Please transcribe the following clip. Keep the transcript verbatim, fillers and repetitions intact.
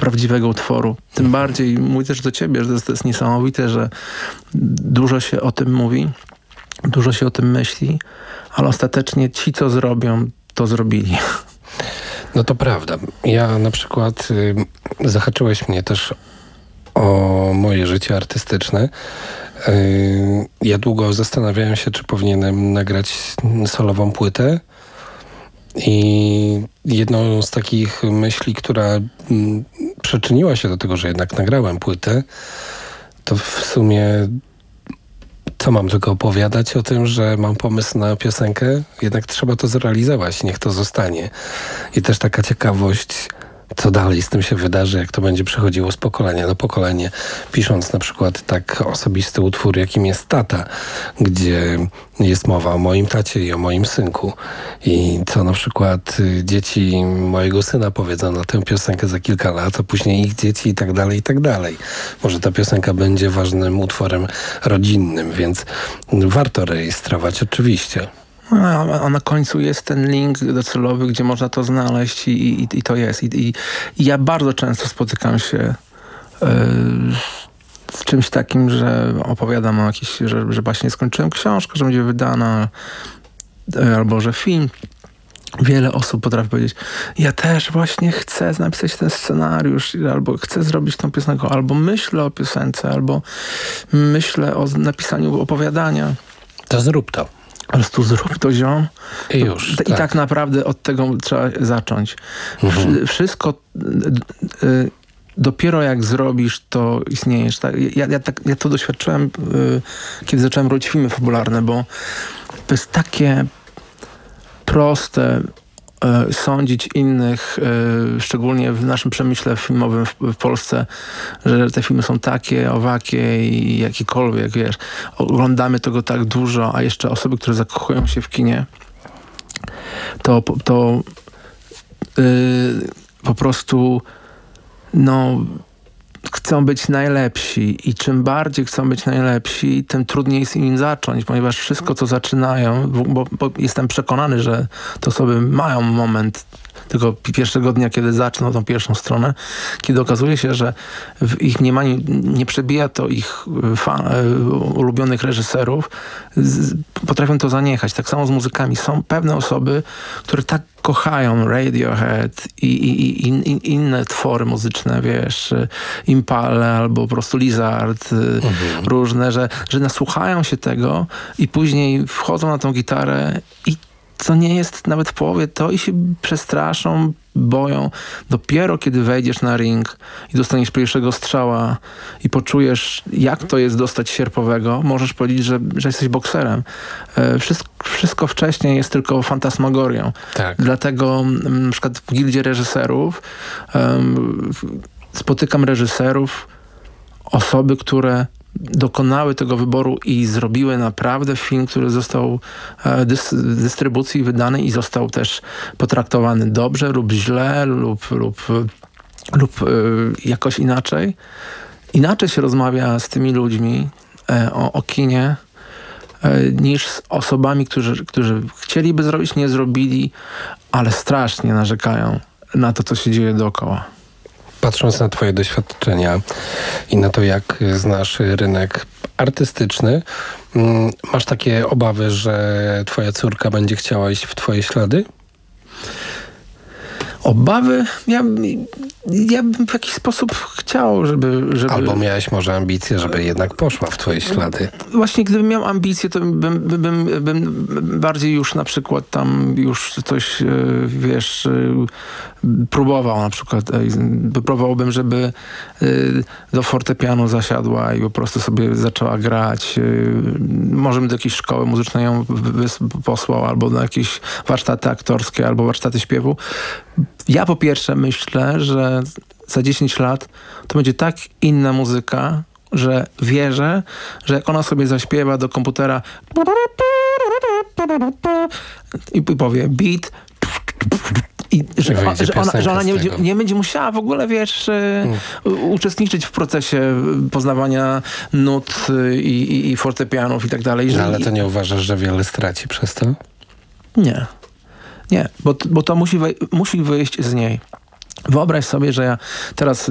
prawdziwego utworu. Tym bardziej mówię też do ciebie, że to jest, to jest niesamowite, że dużo się o tym mówi, dużo się o tym myśli, ale ostatecznie ci, co zrobią, to zrobili. No to prawda. Ja na przykład y, zahaczyłeś mnie też o moje życie artystyczne. Y, ja długo zastanawiałem się, czy powinienem nagrać solową płytę. I jedną z takich myśli, która y, przyczyniła się do tego, że jednak nagrałem płytę, to w sumie co mam tylko opowiadać o tym, że mam pomysł na piosenkę? Jednak trzeba to zrealizować, niech to zostanie. I też taka ciekawość, co dalej z tym się wydarzy, jak to będzie przechodziło z pokolenia na pokolenie, pisząc na przykład tak osobisty utwór, jakim jest Tata, gdzie jest mowa o moim tacie i o moim synku. I co na przykład dzieci mojego syna powiedzą na tę piosenkę za kilka lat, a później ich dzieci i tak dalej, i tak dalej. Może ta piosenka będzie ważnym utworem rodzinnym, więc warto rejestrować oczywiście. A, a na końcu jest ten link docelowy, gdzie można to znaleźć i, i, i to jest. I, i, I ja bardzo często spotykam się yy, z czymś takim, że opowiadam o jakiś, że, że właśnie skończyłem książkę, że będzie wydana, yy, albo że film. Wiele osób potrafi powiedzieć, ja też właśnie chcę napisać ten scenariusz, albo chcę zrobić tą piosenkę, albo myślę o piosence, albo myślę o napisaniu opowiadania. To zrób to. Po prostu zrób to, ziom. I już. I tak. tak naprawdę od tego trzeba zacząć. Mhm. Wszystko y, y, dopiero jak zrobisz, to istniejesz. Tak? Ja, ja, tak, ja to doświadczyłem, y, kiedy zacząłem robić filmy fabularne, bo to jest takie proste y, sądzić innych, y, szczególnie w naszym przemyśle filmowym w, w Polsce, że te filmy są takie, owakie i jakiekolwiek, wiesz. Oglądamy tego tak dużo, a jeszcze osoby, które zakochują się w kinie, to, to yy, po prostu no chcą być najlepsi i czym bardziej chcą być najlepsi, tym trudniej jest im zacząć, ponieważ wszystko, co zaczynają, bo, bo jestem przekonany, że te osoby mają moment tego pierwszego dnia, kiedy zaczną tą pierwszą stronę, kiedy okazuje się, że w ich mniemaniu nie przebija to ich fan, ulubionych reżyserów, z, potrafią to zaniechać. Tak samo z muzykami. Są pewne osoby, które tak kochają Radiohead i, i, i, i inne twory muzyczne, wiesz, Impale albo po prostu Lizard, mhm. różne, że, że nasłuchają się tego i później wchodzą na tą gitarę i co nie jest nawet w połowie to i się przestraszą, boją. Dopiero kiedy wejdziesz na ring i dostaniesz pierwszego strzała i poczujesz, jak to jest dostać sierpowego, możesz powiedzieć, że, że jesteś bokserem. Wszystko, wszystko wcześniej jest tylko fantasmagorią. Tak. Dlatego na przykład w gildzie reżyserów um, spotykam reżyserów, osoby, które dokonały tego wyboru i zrobiły naprawdę film, który został e, dys, dystrybucji wydany i został też potraktowany dobrze lub źle lub, lub, lub e, jakoś inaczej. Inaczej się rozmawia z tymi ludźmi e, o, o kinie e, niż z osobami, którzy, którzy chcieliby zrobić, nie zrobili, ale strasznie narzekają na to, co się dzieje dookoła. Patrząc na twoje doświadczenia i na to, jak znasz rynek artystyczny, masz takie obawy, że twoja córka będzie chciała iść w twoje ślady? Obawy? Ja, ja bym w jakiś sposób chciał, żeby, żeby... Albo miałeś może ambicje, żeby jednak poszła w twoje ślady? Właśnie gdybym miał ambicje, to bym, bym, bym, bym bardziej już na przykład tam już coś, wiesz, próbował na przykład. Próbowałbym, żeby do fortepianu zasiadła i po prostu sobie zaczęła grać. Może bym do jakiejś szkoły muzycznej ją posłał, albo na jakieś warsztaty aktorskie, albo warsztaty śpiewu. Ja po pierwsze myślę, że za dziesięć lat to będzie tak inna muzyka, że wierzę, że jak ona sobie zaśpiewa do komputera i powie beat i że, że ona, że ona nie, będzie, nie będzie musiała w ogóle, wiesz, hmm. uczestniczyć w procesie poznawania nut i, i, i fortepianów i tak dalej. No, ale to nie uważasz, że wiele straci przez to? Nie. Nie, bo, bo to musi, wej- musi wyjść z niej. Wyobraź sobie, że ja teraz